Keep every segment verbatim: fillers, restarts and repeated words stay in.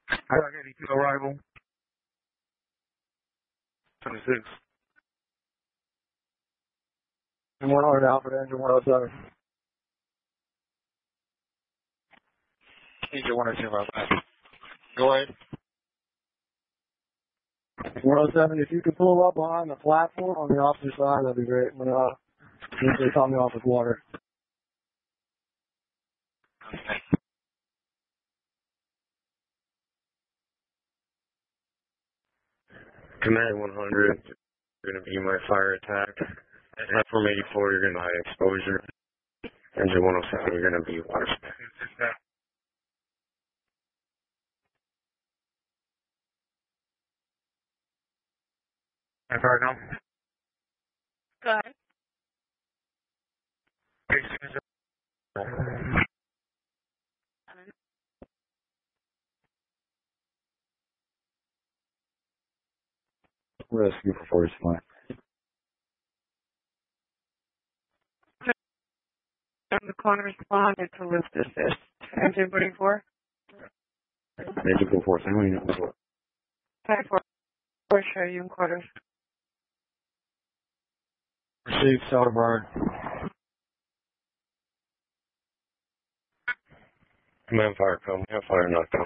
I got eighty-two arrival. twenty-six. one hundred Alpha to engine one oh seven. Engine one oh two, my bad. Go ahead. one oh seven, if you could pull up behind the platform on the opposite side, that'd be great. When, uh, they caught me off with water. Okay. Command one hundred, you're going to be my fire attack. At Headform eighty-four, you're going to high exposure. Engine one oh seven, you're going to be water spec. I'm sorry, no? Go ahead. Rescue for force flight. The corner responded to lift assist. Engine forty-four. Engine force, I don't even know. Type four. Four, show you in quarters. Received, Soda Bird. Command fire, come. Have fire knockdown.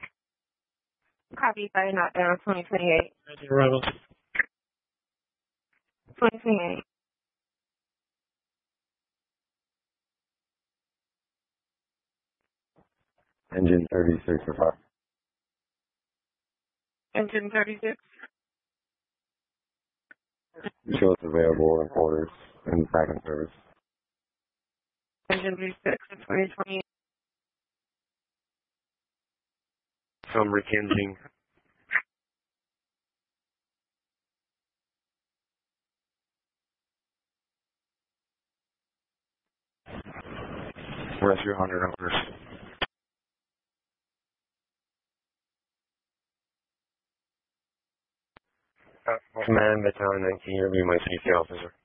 Copy, fire not down, twenty twenty-eight. Engine rebels. twenty twenty-eight. Engine thirty-six for fire. Engine thirty-six. Show us available in quarters and back in service. Engine thirty-six, twenty twenty-eight. Some rekindling. Rescue one hundred hours. Command Battalion nineteen, you'll be my safety officer.